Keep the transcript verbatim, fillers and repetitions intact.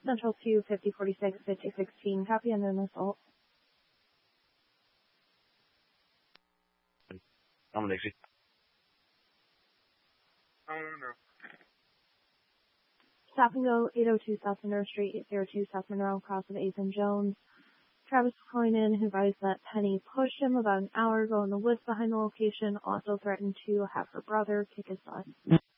Central two, fifty forty-six, fifty sixteen. Copy, and an assault. I'm Nixie. I don't know. Stop and go, eight oh two South Monroe Street, eight oh two South Monroe, cross of eighth and Jones. Travis was calling in, who advised that Penny pushed him about an hour ago in the woods behind the location, also threatened to have her brother kick his butt.